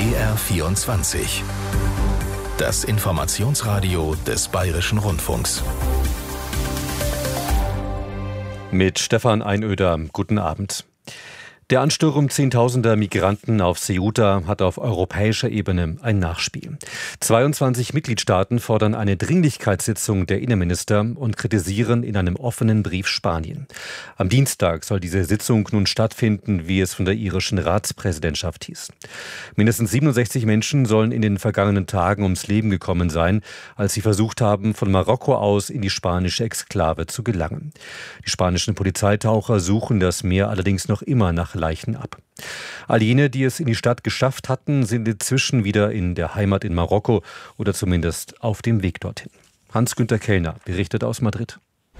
BR24. Das Informationsradio des Bayerischen Rundfunks. Mit Stefan Einöder. Guten Abend. Der Ansturm zehntausender Migranten auf Ceuta hat auf europäischer Ebene ein Nachspiel. 22 Mitgliedstaaten fordern eine Dringlichkeitssitzung der Innenminister und kritisieren in einem offenen Brief Spanien. Am Dienstag soll diese Sitzung nun stattfinden, wie es von der irischen Ratspräsidentschaft hieß. Mindestens 67 Menschen sollen in den vergangenen Tagen ums Leben gekommen sein, als sie versucht haben, von Marokko aus in die spanische Exklave zu gelangen. Die spanischen Polizeitaucher suchen das Meer allerdings noch immer nach Leichen ab. All jene, die es in die Stadt geschafft hatten, sind inzwischen wieder in der Heimat in Marokko oder zumindest auf dem Weg dorthin. Hans-Günter Kellner berichtet aus Madrid.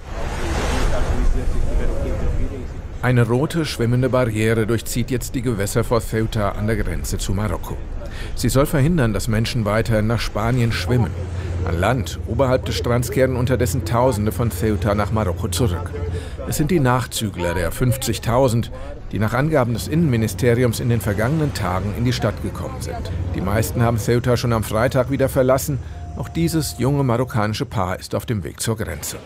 Eine rote, schwimmende Barriere durchzieht jetzt die Gewässer vor Ceuta an der Grenze zu Marokko. Sie soll verhindern, dass Menschen weiterhin nach Spanien schwimmen. An Land, oberhalb des Strands, kehren unterdessen Tausende von Ceuta nach Marokko zurück. Es sind die Nachzügler der 50.000, die nach Angaben des Innenministeriums in den vergangenen Tagen in die Stadt gekommen sind. Die meisten haben Ceuta schon am Freitag wieder verlassen. Auch dieses junge marokkanische Paar ist auf dem Weg zur Grenze.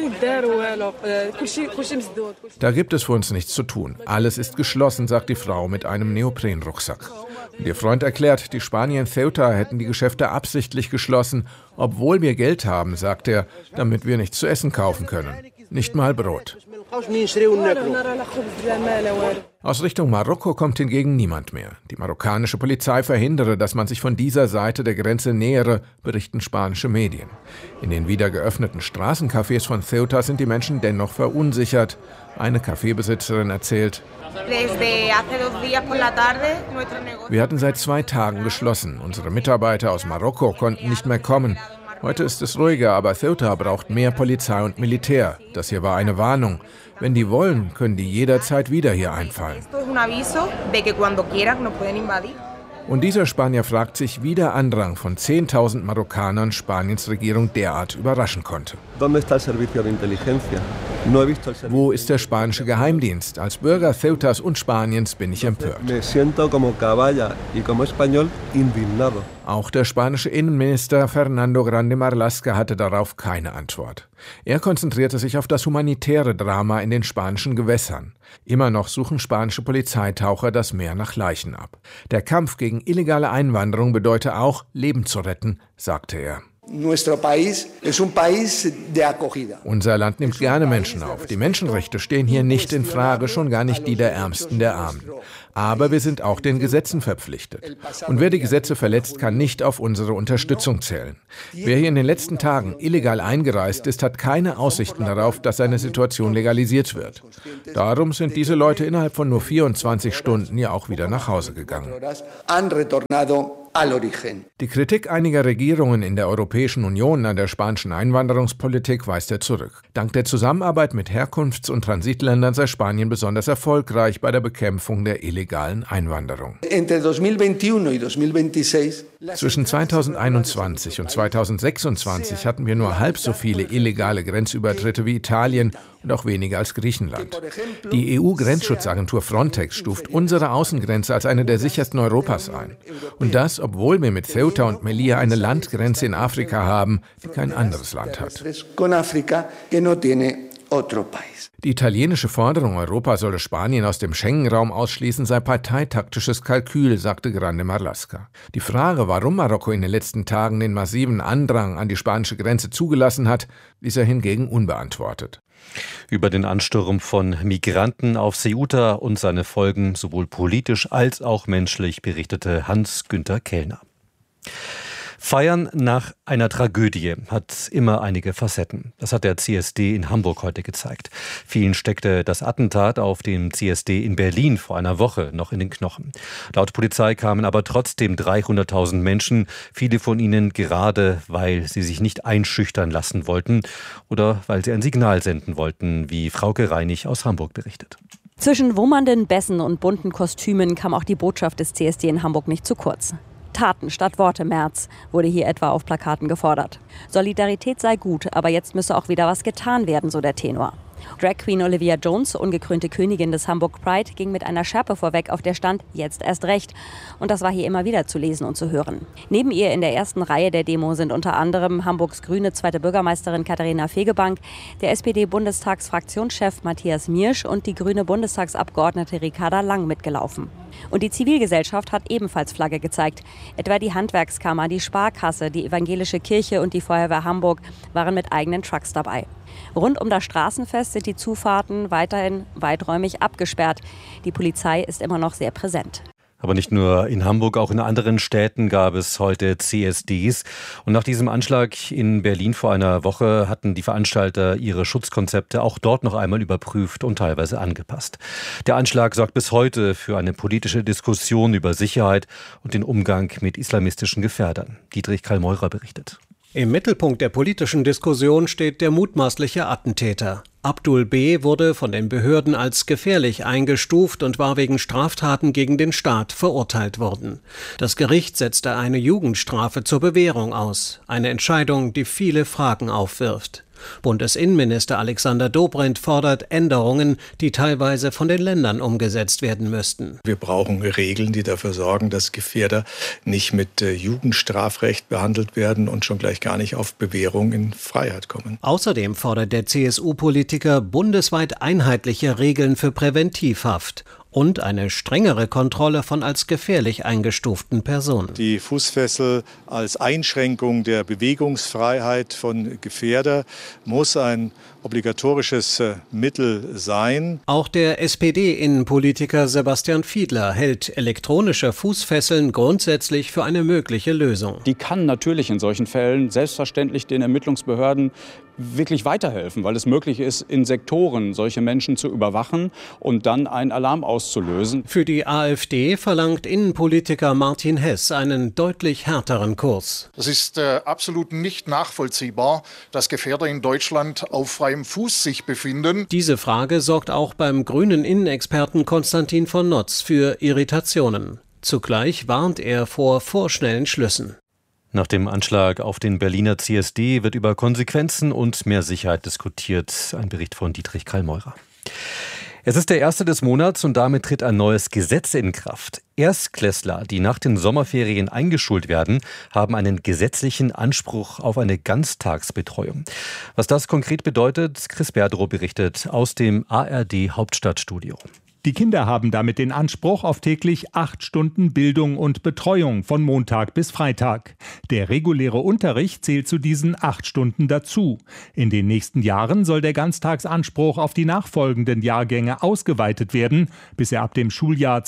Da gibt es für uns nichts zu tun. Alles ist geschlossen, sagt die Frau mit einem Neoprenrucksack. Und ihr Freund erklärt, die Spanier in Ceuta hätten die Geschäfte absichtlich geschlossen, obwohl wir Geld haben, sagt er, damit wir nichts zu essen kaufen können. Nicht mal Brot. Aus Richtung Marokko kommt hingegen niemand mehr. Die marokkanische Polizei verhindere, dass man sich von dieser Seite der Grenze nähere, berichten spanische Medien. In den wieder geöffneten Straßencafés von Ceuta sind die Menschen dennoch verunsichert. Eine Kaffeebesitzerin erzählt: Wir hatten seit 2 Tagen geschlossen. Unsere Mitarbeiter aus Marokko konnten nicht mehr kommen. Heute ist es ruhiger, aber Ceuta braucht mehr Polizei und Militär. Das hier war eine Warnung. Wenn die wollen, können die jederzeit wieder hier einfallen. Und dieser Spanier fragt sich, wie der Andrang von 10.000 Marokkanern Spaniens Regierung derart überraschen konnte. Wo ist der spanische Geheimdienst? Als Bürger Ceutas und Spaniens bin ich empört. Auch der spanische Innenminister Fernando Grande Marlaska hatte darauf keine Antwort. Er konzentrierte sich auf das humanitäre Drama in den spanischen Gewässern. Immer noch suchen spanische Polizeitaucher das Meer nach Leichen ab. Der Kampf gegen illegale Einwanderung bedeute auch, Leben zu retten, sagte er. Unser Land nimmt gerne Menschen auf. Die Menschenrechte stehen hier nicht in Frage, schon gar nicht die der Ärmsten der Armen. Aber wir sind auch den Gesetzen verpflichtet. Und wer die Gesetze verletzt, kann nicht auf unsere Unterstützung zählen. Wer hier in den letzten Tagen illegal eingereist ist, hat keine Aussichten darauf, dass seine Situation legalisiert wird. Darum sind diese Leute innerhalb von nur 24 Stunden ja auch wieder nach Hause gegangen. Die Kritik einiger Regierungen in der Europäischen Union an der spanischen Einwanderungspolitik weist er zurück. Dank der Zusammenarbeit mit Herkunfts- und Transitländern sei Spanien besonders erfolgreich bei der Bekämpfung der illegalen Einwanderung. Zwischen 2021 und 2026 hatten wir nur halb so viele illegale Grenzübertritte wie Italien und auch weniger als Griechenland. Die EU-Grenzschutzagentur Frontex stuft unsere Außengrenze als eine der sichersten Europas ein. Und das, obwohl wir mit Ceuta und Melilla eine Landgrenze in Afrika haben, die kein anderes Land hat. Die italienische Forderung, Europa solle Spanien aus dem Schengen-Raum ausschließen, sei parteitaktisches Kalkül, sagte Grande Marlaska. Die Frage, warum Marokko in den letzten Tagen den massiven Andrang an die spanische Grenze zugelassen hat, ließ er hingegen unbeantwortet. Über den Ansturm von Migranten auf Ceuta und seine Folgen sowohl politisch als auch menschlich berichtete Hans-Günter Kellner. Feiern nach einer Tragödie hat immer einige Facetten. Das hat der CSD in Hamburg heute gezeigt. Vielen steckte das Attentat auf dem CSD in Berlin vor einer Woche noch in den Knochen. Laut Polizei kamen aber trotzdem 300.000 Menschen, viele von ihnen gerade, weil sie sich nicht einschüchtern lassen wollten oder weil sie ein Signal senden wollten, wie Frauke Reinig aus Hamburg berichtet. Zwischen wummernden Bässen und bunten Kostümen kam auch die Botschaft des CSD in Hamburg nicht zu kurz. Taten statt Worte, Merz, wurde hier etwa auf Plakaten gefordert. Solidarität sei gut, aber jetzt müsse auch wieder was getan werden, so der Tenor. Drag Queen Olivia Jones, ungekrönte Königin des Hamburg Pride, ging mit einer Schärpe vorweg, auf der stand „Jetzt erst recht". Und das war hier immer wieder zu lesen und zu hören. Neben ihr in der ersten Reihe der Demo sind unter anderem Hamburgs grüne zweite Bürgermeisterin Katharina Fegebank, der SPD-Bundestagsfraktionschef Matthias Miersch und die grüne Bundestagsabgeordnete Ricarda Lang mitgelaufen. Und die Zivilgesellschaft hat ebenfalls Flagge gezeigt. Etwa die Handwerkskammer, die Sparkasse, die Evangelische Kirche und die Feuerwehr Hamburg waren mit eigenen Trucks dabei. Rund um das Straßenfest sind die Zufahrten weiterhin weiträumig abgesperrt. Die Polizei ist immer noch sehr präsent. Aber nicht nur in Hamburg, auch in anderen Städten gab es heute CSDs. Und nach diesem Anschlag in Berlin vor einer Woche hatten die Veranstalter ihre Schutzkonzepte auch dort noch einmal überprüft und teilweise angepasst. Der Anschlag sorgt bis heute für eine politische Diskussion über Sicherheit und den Umgang mit islamistischen Gefährdern. Dietrich Karl-Meurer berichtet. Im Mittelpunkt der politischen Diskussion steht der mutmaßliche Attentäter. Abdul B. wurde von den Behörden als gefährlich eingestuft und war wegen Straftaten gegen den Staat verurteilt worden. Das Gericht setzte eine Jugendstrafe zur Bewährung aus. Eine Entscheidung, die viele Fragen aufwirft. Bundesinnenminister Alexander Dobrindt fordert Änderungen, die teilweise von den Ländern umgesetzt werden müssten. Wir brauchen Regeln, die dafür sorgen, dass Gefährder nicht mit Jugendstrafrecht behandelt werden und schon gleich gar nicht auf Bewährung in Freiheit kommen. Außerdem fordert der CSU-Politiker bundesweit einheitliche Regeln für Präventivhaft und eine strengere Kontrolle von als gefährlich eingestuften Personen. Die Fußfessel als Einschränkung der Bewegungsfreiheit von Gefährder muss ein obligatorisches Mittel sein. Auch der SPD-Innenpolitiker Sebastian Fiedler hält elektronische Fußfesseln grundsätzlich für eine mögliche Lösung. Die kann natürlich in solchen Fällen selbstverständlich den Ermittlungsbehörden wirklich weiterhelfen, weil es möglich ist, in Sektoren solche Menschen zu überwachen und dann einen Alarm auszulösen. Für die AfD verlangt Innenpolitiker Martin Hess einen deutlich härteren Kurs. Das ist absolut nicht nachvollziehbar, dass Gefährder in Deutschland auf freiem Fuß sich befinden. Diese Frage sorgt auch beim grünen Innenexperten Konstantin von Notz für Irritationen. Zugleich warnt er vor vorschnellen Schlüssen. Nach dem Anschlag auf den Berliner CSD wird über Konsequenzen und mehr Sicherheit diskutiert. Ein Bericht von Dietrich Karl-Meurer. Es ist der 1. des Monats und damit tritt ein neues Gesetz in Kraft. Erstklässler, die nach den Sommerferien eingeschult werden, haben einen gesetzlichen Anspruch auf eine Ganztagsbetreuung. Was das konkret bedeutet, Chris Berdrow berichtet aus dem ARD Hauptstadtstudio. Die Kinder haben damit den Anspruch auf täglich 8 Stunden Bildung und Betreuung von Montag bis Freitag. Der reguläre Unterricht zählt zu diesen 8 Stunden dazu. In den nächsten Jahren soll der Ganztagsanspruch auf die nachfolgenden Jahrgänge ausgeweitet werden, bis er ab dem Schuljahr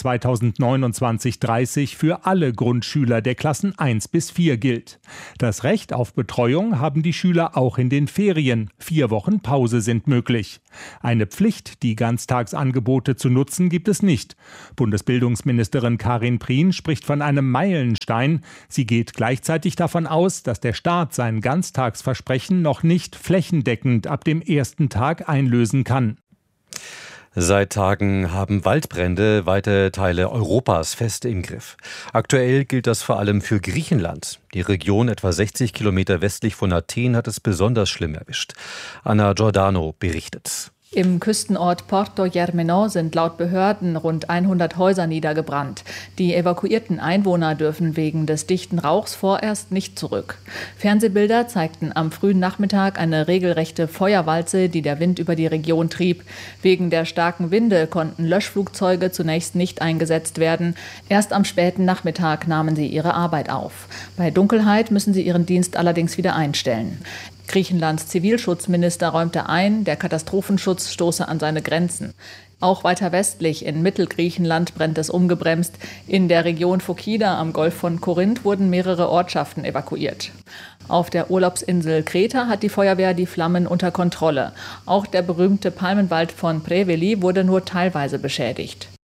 2029/30 für alle Grundschüler der Klassen 1 bis 4 gilt. Das Recht auf Betreuung haben die Schüler auch in den Ferien. 4 Wochen Pause sind möglich. Eine Pflicht, die Ganztagsangebote zu nutzen, gibt es nicht. Bundesbildungsministerin Karin Prien spricht von einem Meilenstein. Sie geht gleichzeitig davon aus, dass der Staat sein Ganztagsversprechen noch nicht flächendeckend ab dem ersten Tag einlösen kann. Seit Tagen haben Waldbrände weite Teile Europas fest im Griff. Aktuell gilt das vor allem für Griechenland. Die Region etwa 60 Kilometer westlich von Athen hat es besonders schlimm erwischt. Anna Giordano berichtet. Im Küstenort Porto Germano sind laut Behörden rund 100 Häuser niedergebrannt. Die evakuierten Einwohner dürfen wegen des dichten Rauchs vorerst nicht zurück. Fernsehbilder zeigten am frühen Nachmittag eine regelrechte Feuerwalze, die der Wind über die Region trieb. Wegen der starken Winde konnten Löschflugzeuge zunächst nicht eingesetzt werden. Erst am späten Nachmittag nahmen sie ihre Arbeit auf. Bei Dunkelheit müssen sie ihren Dienst allerdings wieder einstellen. Griechenlands Zivilschutzminister räumte ein, der Katastrophenschutz stoße an seine Grenzen. Auch weiter westlich in Mittelgriechenland brennt es ungebremst. In der Region Phokida am Golf von Korinth wurden mehrere Ortschaften evakuiert. Auf der Urlaubsinsel Kreta hat die Feuerwehr die Flammen unter Kontrolle. Auch der berühmte Palmenwald von Preveli wurde nur teilweise beschädigt.